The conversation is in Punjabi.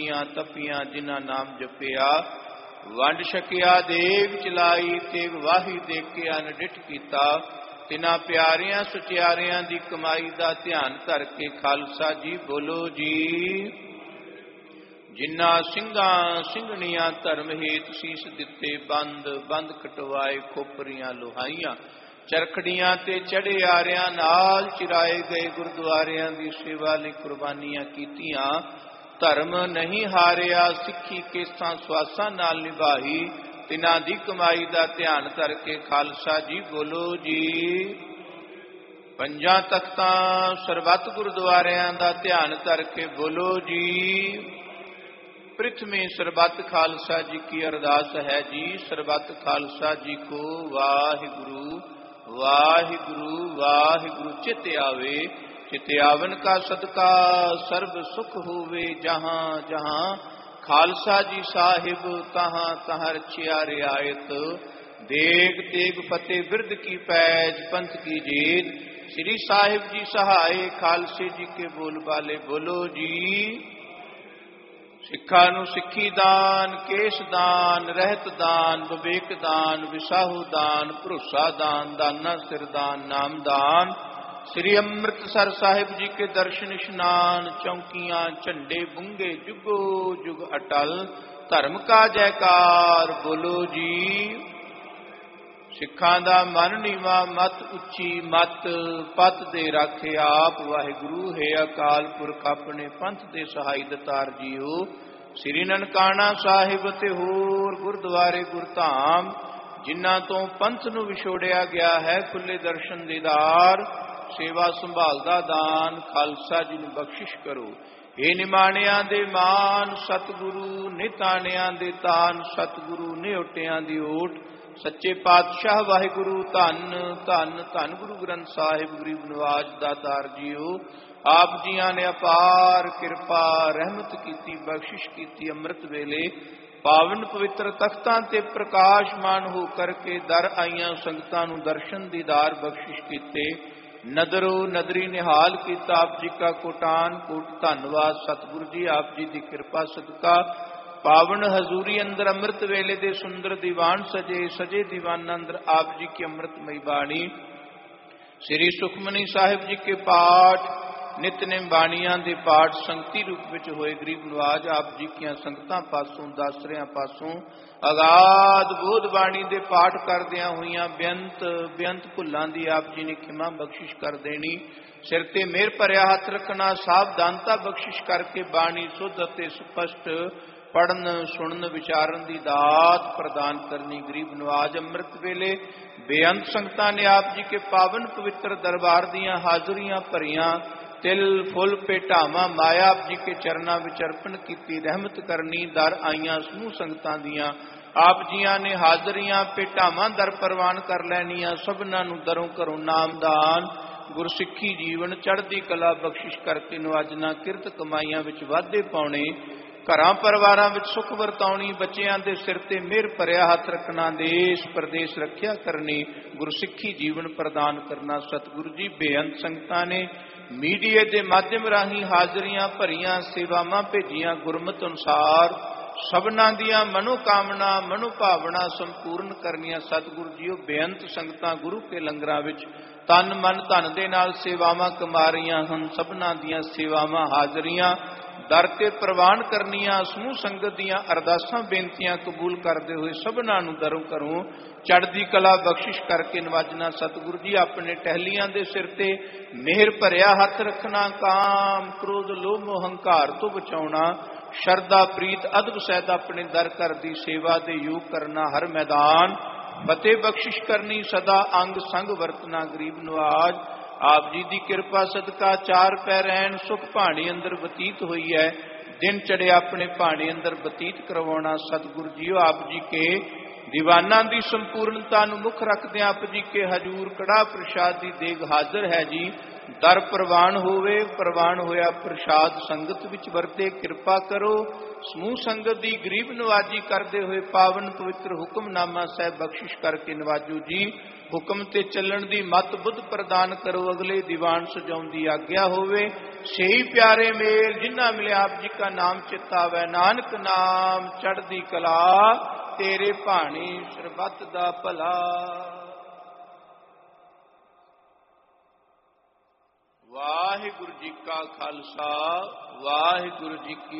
ਤਪੀਆਂ ਜਿਨ੍ਹਾਂ ਨਾਮ ਜਪਿਆ, ਵੰਡ ਛਕਿਆ ਦੇਗ ਚਲਾਈ, ਤੇਗ ਵਾਹੀ ਦੇਖ ਕੇ ਅਨਡਿਠ ਕੀਤਾ। ਤਿਨਾਂ ਪਿਆਰਿਆਂ ਸੁਚਿਆਰਿਆਂ ਦੀ ਕਮਾਈ ਦਾ ਧਿਆਨ ਧਰ ਕੇ ਖਾਲਸਾ ਜੀ ਬੋਲੋ ਜੀ। ਜਿਨ੍ਹਾਂ ਸਿੰਘਾਂ ਸਿੰਘਣੀਆਂ ਧਰਮ ਹੇਤ ਸੀਸ ਦਿੱਤੇ, ਬੰਦ ਬੰਦ ਕਟਵਾਏ, ਖੋਪਰੀਆਂ ਲੋਹਾਈਆਂ, ਚਰਖੜੀਆਂ ਤੇ ਚੜੇ ਆਰਿਆਂ ਨਾਲ ਚਿਰਾਏ ਗਏ, ਗੁਰਦੁਆਰਿਆਂ ਦੀ ਸੇਵਾ ਲਈ ਕੁਰਬਾਨੀਆਂ ਕੀਤੀਆਂ। ਧਰਮ ਨਹੀਂ ਹਾਰਿਆ, ਸਿੱਖੀ ਕੇਸਾਂ ਸਵਾਸਾਂ ਨਾਲ ਨਿਭਾਈ। ਤਿਨਾਂ ਦੀ ਕਮਾਈ ਦਾ ਧਿਆਨ ਧਰ ਕੇ ਖਾਲਸਾ ਜੀ ਬੋਲੋ ਜੀ। ਪੰਜਾਂ ਤਖਤਾਂ ਸਰਬੱਤ ਗੁਰਦੁਆਰਿਆਂ ਦਾ ਧਿਆਨ ਧਰ ਕੇ ਬੋਲੋ ਜੀ। ਪ੍ਰਿਥਵੀ ਸਰਬੱਤ ਖਾਲਸਾ ਜੀ ਕੀ ਅਰਦਾਸ ਹੈ ਜੀ। ਸਰਬੱਤ ਖਾਲਸਾ ਜੀ ਕੋ ਵਾਹਿਗੁਰੂ ਵਾਹਿਗੁਰੂ ਵਾਹਿਗੁਰੂ। ਚਿਤ ਆਵੇ ਚਿਤ ਆਵਨ ਕਾ ਸਦਕਾ, ਸਰਬ ਸੁਖ ਹੋਵੇ ਜਹਾਂ ਜਹਾਂ। ਖਾਲਸਾ ਜੀ ਸਾਹਿਬ ਤਹਾਂ ਤਹਾਂ ਰਚਿਆ ਰਿਆਇਤ, ਦੇਗ ਤੇਗ ਫਤਿਹ ਬਿਰਦ ਕੀ ਪੈਜ, ਪੰਥ ਕੀ ਜੀਤ। ਸ੍ਰੀ ਸਾਹਿਬ ਜੀ ਸਹਾਏ, ਖਾਲਸੇ ਜੀ ਕੇ ਬੋਲ ਬਾਲੇ ਬੋਲੋ ਜੀ। ਸਿੱਖਾਂ ਨੂੰ ਸਿੱਖੀ ਦਾਨ, ਕੇਸ ਦਾਨ, ਰਹਿਤ ਦਾਨ, ਵਿਵੇਕ ਦਾਨ, ਵਿਸਾਹੂ ਦਾਨ, ਭਰੋਸਾ ਦਾਨ, ਦਾਨਾ ਸਿਰ ਦਾਨ, ਨਾਮ ਦਾਨ। ਸ੍ਰੀ ਅੰਮ੍ਰਿਤਸਰ ਸਾਹਿਬ ਜੀ ਕੇ ਦਰਸ਼ਨ ਇਸ਼ਨਾਨ, ਚੌਂਕੀਆਂ ਝੰਡੇ ਬੁੰਗੇ ਜੁਗੋ ਜੁਗ ਅਟਲ। ਧਰਮ ਕਾ ਜੈਕਾਰ ਬੋਲੋ ਜੀ। ਸਿੱਖਾਂ ਦਾ ਮਨ ਨੀਵਾ, ਮਤ ਉੱਚੀ, ਮਤ ਪਤ ਦੇ ਰਾਖੇ ਆਪ। ਵਾਹਿਗੁਰੂ ਹੈ ਅਕਾਲ ਪੁਰਖ, ਆਪਣੇ ਪੰਥ ਦੇ ਸਹਾਈ ਦਤਾਰ ਜੀਓ। ਸ੍ਰੀ ਨਨਕਾਣਾ ਸਾਹਿਬ ਤੇ ਹੋਰ ਗੁਰਦੁਆਰੇ ਗੁਰਧਾਮ, ਜਿਨ੍ਹਾਂ ਤੋਂ ਪੰਥ ਨੂੰ ਵਿਛੋੜਿਆ ਗਿਆ ਹੈ, ਖੁੱਲੇ ਦਰਸ਼ਨ ਦੀਦਾਰ, ਸੇਵਾ ਸੰਭਾਲ ਦਾ ਦਾਨ, ਖਾਲਸਾ ਜੀ ਨੂੰ ਬਖਸ਼ਿਸ਼ ਕਰੋ। ਇਹ ਨਿਮਾਣਿਆਂ ਦੇ ਮਾਨ, ਸਤਿਗੁਰੂ ਨਿਤਾਣਿਆਂ ਦੇ ਤਾਨ, ਸਤਿਗੁਰੂ ਨਿਉਟਿਆਂ ਦੀ ਓਟ। ਸੱਚੇ ਪਾਤਸ਼ਾਹ ਵਾਹਿਗੁਰੂ ਧੰਨ ਧੰਨ ਧੰਨ ਗੁਰੂ ਗ੍ਰੰਥ ਸਾਹਿਬ ਗਰੀਬ ਨਿਵਾਜ ਦਾਤਾਰ ਜੀਓ। ਆਪ ਜੀਆਂ ਨੇ ਅਪਾਰ ਕਿਰਪਾ ਰਹਿਮਤ ਕੀਤੀ, ਬਖਸ਼ਿਸ਼ ਕੀਤੀ। ਅੰਮ੍ਰਿਤ ਵੇਲੇ ਪਾਵਨ ਪਵਿੱਤਰ ਤਖਤਾਂ ਤੇ ਪ੍ਰਕਾਸ਼ਮਾਨ ਹੋ ਕਰਕੇ ਦਰ ਆਈਆਂ ਸੰਗਤਾਂ ਨੂੰ ਦਰਸ਼ਨ ਦੀਦਾਰ ਬਖਸ਼ਿਸ਼ ਕੀਤੇ। ਨਦਰੋ ਨਦਰੀ ਨਿਹਾਲ ਕੀਤਾ। ਆਪ ਜੀ ਕਾ ਕੋਟਾਨ ਕੋਟ ਧੰਨਵਾਦ। ਸਤਿਗੁਰੂ ਜੀ ਆਪ ਜੀ ਦੀ ਕਿਰਪਾ ਸਦਕਾ ਪਾਵਨ ਹਜ਼ੂਰੀ ਅੰਦਰ ਅੰਮ੍ਰਿਤ ਵੇਲੇ ਦੇ ਸੁੰਦਰ ਦੀਵਾਨ ਸਜੇ, ਸਜੇ ਦੀਵਾਨਾਂ ਅੰਦਰ ਆਪ ਜੀ ਕੀ ਅੰਮ੍ਰਿਤਮਈ ਬਾਣੀ, ਸ੍ਰੀ ਸੁਖਮਨੀ ਸਾਹਿਬ ਜੀ ਕੇ ਪਾਠ, ਨਿਤਨੇਮ ਬਾਣੀਆਂ ਦੇ ਪਾਠ ਸੰਗਤੀ ਰੂਪ ਵਿੱਚ ਹੋਏ। ਗਰੀਬ ਨਿਵਾਜ ਆਪ ਜੀ ਕੀਆਂ ਸੰਗਤਾਂ ਪਾਸੋਂ, ਦਾਸਰਿਆਂ ਪਾਸੋਂ ਅਗਾਧ ਬੋਧ ਬਾਣੀ ਦੇ ਪਾਠ ਕਰਦਿਆਂ ਹੋਈਆਂ ਬੇਅੰਤ ਬੇਅੰਤ ਭੁੱਲਾਂ ਦੀ ਆਪ ਜੀ ਨੇ ਖਿਮਾ ਬਖਸ਼ਿਸ਼ ਕਰ ਦੇਣੀ। ਸਿਰ ਤੇ ਮਿਹਰ ਭਰਿਆ ਹੱਥ ਰੱਖਣਾ, ਸਾਵਧਾਨਤਾ ਬਖਸ਼ਿਸ਼ ਕਰਕੇ ਬਾਣੀ ਸੁੱਧ ਅਤੇ ਸਪਸ਼ਟ ਪੜਨ ਸੁਣਨ ਵਿਚਾਰਨ ਦੀ ਦਾਤ ਪ੍ਰਦਾਨ ਕਰਨੀ। ਗਰੀਬ ਨਿਵਾਜ ਅੰਮ੍ਰਿਤ ਵੇਲੇ ਬੇਅੰਤ ਸੰਗਤਾਂ ਨੇ ਆਪ ਜੀ ਕੇ ਪਾਵਨ ਪਵਿੱਤਰ ਦਰਬਾਰ ਦੀਆਂ ਹਾਜ਼ਰੀਆਂ ਭਰੀਆਂ। ਤਿਲ ਫੁੱਲ ਭੇਟਾਵਾਂ ਮਾਇਆ ਆਪ ਜੀ ਕੇ ਚਰਨਾਂ ਵਿੱਚ ਅਰਪਣ ਕੀਤੀ। ਰਹਿਮਤ ਕਰਨੀ ਦਰ ਆਈਆਂ ਸਮੂਹ ਸੰਗਤਾਂ ਦੀਆਂ ਆਪ ਜੀਆਂ ਨੇ ਹਾਜ਼ਰੀਆਂ ਭੇਟਾਵਾਂ ਦਰ ਪ੍ਰਵਾਨ ਕਰ ਲੈਣੀਆਂ। ਸਭਨਾਂ ਨੂੰ ਦਰੋਂ ਘਰੋਂ ਨਾਮਦਾਨ, ਗੁਰਸਿੱਖੀ ਜੀਵਨ, ਚੜ੍ਹਦੀ ਕਲਾ ਬਖਸ਼ਿਸ਼ ਕਰਕੇ ਨਿਵਾਜਣਾ, ਕਿਰਤ ਕਮਾਈਆਂ ਵਿੱਚ ਵਾਧੇ ਪਾਉਣੇ, ਘਰਾਂ ਪਰਿਵਾਰਾਂ ਵਿੱਚ ਸੁਖ ਵਰਤਾਉਣੀ, ਬੱਚਿਆਂ ਦੇ ਸਿਰ ਤੇ ਮਿਹਰ ਭਰਿਆ ਹੱਥ ਰੱਖਣਾ, ਦੇਸ਼ ਪ੍ਰਦੇਸ਼ ਰੱਖਿਆ ਕਰਨੀ, ਗੁਰਸਿੱਖੀ ਜੀਵਨ ਪ੍ਰਦਾਨ ਕਰਨਾ। ਸਤਿਗੁਰੂ ਜੀ ਬੇਅੰਤ ਸੰਗਤਾਂ ਨੇ ਮੀਡੀਏ ਦੇ ਮਾਧਿਅਮ ਰਾਹੀਂ ਹਾਜ਼ਰੀਆਂ ਭਰੀਆਂ, ਸੇਵਾਵਾਂ ਭੇਜੀਆਂ। ਗੁਰਮਤਿ ਅਨੁਸਾਰ ਸਭਨਾਂ ਦੀਆਂ ਮਨੋਕਾਮਨਾ ਮਨੋਭਾਵਨਾ ਸੰਪੂਰਨ ਕਰਨੀਆਂ। ਸਤਿਗੁਰੂ ਜੀਓ ਬੇਅੰਤ ਸੰਗਤਾਂ ਗੁਰੂ ਕੇ ਲੰਗਰਾਂ ਵਿੱਚ ਤਨ ਮਨ ਧਨ ਦੇ ਨਾਲ ਸੇਵਾਵਾਂ ਕਮਾ ਰਹੀਆਂ ਹਨ। ਸਭਨਾਂ ਦੀਆਂ ਸੇਵਾਵਾਂ ਹਾਜ਼ਰੀਆਂ ਦਰ ਤੇ ਪ੍ਰਵਾਨ ਕਰਨੀਆਂ। ਸਮੂਹ ਸੰਗਤ ਦੀਆਂ ਅਰਦਾਸਾਂ ਬੇਨਤੀਆਂ ਕਬੂਲ ਕਰਦੇ ਹੋਏ ਸਭਨਾਂ ਨੂੰ ਦਰੋਂ ਘਰੋਂ ਚੜ੍ਹਦੀ ਕਲਾ ਬਖਸ਼ਿਸ਼ ਕਰਕੇ ਨਿਵਾਜਣਾ। ਸਤਿਗੁਰੂ ਜੀ ਆਪਣੇ ਟਹਿਲੀਆਂ ਦੇ ਸਿਰ ਤੇ ਮਿਹਰ ਭਰਿਆ ਹੱਥ ਰੱਖਣਾ, ਕਾਮ ਕ੍ਰੋਧ ਲੋਭ ਹੰਕਾਰ ਤੋਂ ਬਚਾਉਣਾ, ਸ਼ਰਧਾ ਪ੍ਰੀਤ ਅਦਬ ਸਹਿਤ ਆਪਣੇ ਦਰ ਘਰ ਦੀ ਸੇਵਾ ਦੇ ਯੋਗ ਕਰਨਾ, ਹਰ ਮੈਦਾਨ ਫਤਿਹ ਬਖਸ਼ਿਸ਼ ਕਰਨੀ, ਸਦਾ ਅੰਗ ਸੰਗ ਵਰਤਣਾ। ਗਰੀਬ ਨਿਵਾਜ ਆਪ ਜੀ ਦੀ ਕਿਰਪਾ ਸਦਕਾ ਚਾਰ ਪੈ ਰਹਿਣ ਸੁਖ ਭਾਣੀ ਅੰਦਰ ਬਤੀਤ ਹੋਈ ਹੈ। ਦਿਨ ਚੜ੍ਹਿਆ ਆਪਣੇ ਭਾਣੇ ਅੰਦਰ ਬਤੀਤ ਕਰਵਾਉਣਾ। ਸਤਿਗੁਰੂ ਜੀਓ ਆਪ ਜੀ ਕੇ ਦੀਵਾਨਾਂ ਦੀ ਸੰਪੂਰਨਤਾ ਨੂੰ ਮੁੱਖ ਰੱਖਦਿਆਂ ਆਪ ਜੀ ਕੇ ਹਜੂਰ ਕੜਾ ਪ੍ਰਸ਼ਾਦ ਦੀ ਦੇਗ ਹਾਜ਼ਰ ਹੈ ਜੀ। ਦਰ ਪ੍ਰਵਾਨ ਹੋਵੇ, ਪ੍ਰਵਾਨ ਹੋਇਆ ਪ੍ਰਸ਼ਾਦ ਸੰਗਤ ਵਿੱਚ ਵਰਤੇ। ਕਿਰਪਾ ਕਰੋ ਸਮੂਹ ਸੰਗਤ ਦੀ ਗਰੀਬ ਨਵਾਜੀ ਕਰਦੇ ਹੋਏ ਪਾਵਨ ਪਵਿੱਤਰ ਹੁਕਮਨਾਮਾ ਸਾਹਿਬ ਬਖਸ਼ਿਸ਼ ਕਰਕੇ ਨਵਾਜੋ ਜੀ। ਹੁਕਮ ਤੇ ਚੱਲਣ ਦੀ ਮਤ ਬੁੱਧ ਪ੍ਰਦਾਨ ਕਰੋ, ਅਗਲੇ ਦੀਵਾਨ ਸਜਾਉਣ ਦੀ ਆਗਿਆ ਹੋਵੇ। ਸਹੀ ਪਿਆਰੇ ਮੇਲ ਜਿਨ੍ਹਾਂ ਮਿਲਿਆ ਆਪ ਜੀ ਕਾ ਨਾਮ ਚਿਤਾਵੈ, ਨਾਨਕ ਨਾਮ ਚੜ੍ਹਦੀ ਕਲਾ, ਤੇਰੇ ਭਾਣੀ ਸਰਬੱਤ ਦਾ ਭਲਾ। ਵਾਹਿਗੁਰੂ ਜੀ ਕਾ ਖਾਲਸਾ, ਵਾਹਿਗੁਰੂ ਜੀ ਕੀ